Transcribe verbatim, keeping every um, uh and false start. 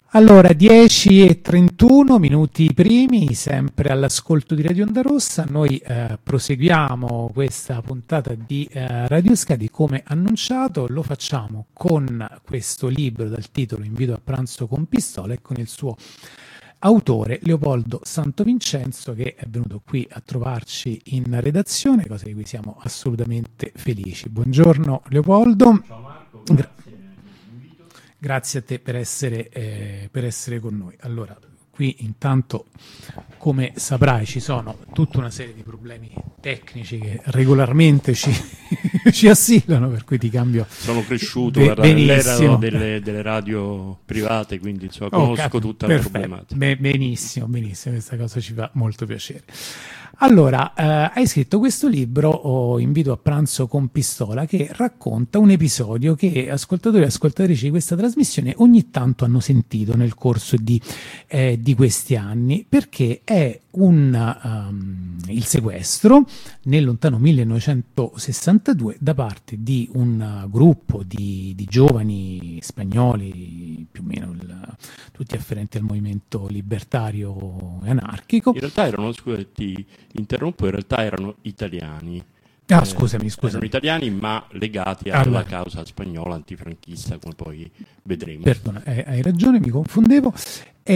Allora, dieci e trentuno minuti primi, sempre all'ascolto di Radio Onda Rossa. Noi eh, proseguiamo questa puntata di eh, Radio Skadi come annunciato. Lo facciamo con questo libro dal titolo Invito a pranzo con pistola e con il suo autore Leopoldo Santovincenzo, che è venuto qui a trovarci in redazione, cosa di cui siamo assolutamente felici. Buongiorno Leopoldo. Ciao Marco, Gra- grazie. Grazie a te per essere, eh, per essere con noi. Allora, qui intanto, come saprai, ci sono tutta una serie di problemi tecnici che regolarmente ci, ci assillano, per cui ti cambio. Sono cresciuto Be- nell'era delle, delle radio private, quindi insomma, conosco oh, tutta perfetto. la problematica. Be- benissimo, benissimo, questa cosa ci fa molto piacere. Allora, eh, hai scritto questo libro, oh, Invito a pranzo con pistola, che racconta un episodio che ascoltatori e ascoltatrici di questa trasmissione ogni tanto hanno sentito nel corso di, eh, di questi anni, perché è un, um, il sequestro nel lontano millenovecentosessantadue da parte di un uh, gruppo di, di giovani spagnoli, più o meno il, tutti afferenti al movimento libertario e anarchico. In realtà erano, scusa, ti interrompo, in realtà erano italiani. Ah, scusami, scusami. Erano italiani ma legati alla allora. causa spagnola antifranchista, come poi vedremo. Perdona, eh, hai ragione, mi confondevo. E,